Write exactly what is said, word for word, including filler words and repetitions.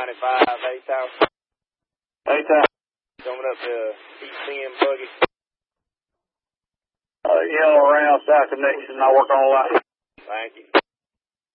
ninety-five, A-Town. A-Town. Coming up to East ten Buggy. Uh, you know, around South Connection, I work on a lot. Thank you.